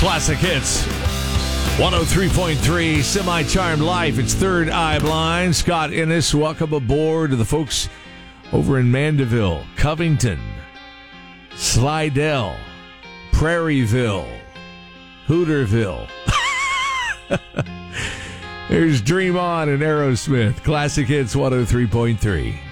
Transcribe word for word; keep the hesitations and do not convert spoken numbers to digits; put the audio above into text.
Classic Hits. one oh three point three Semi-Charmed Life. It's Third Eye Blind. Scott Innes, welcome aboard to the folks over in Mandeville, Covington, Slidell, Prairieville, Hooterville. There's Dream On and Aerosmith. Classic Hits one oh three point three.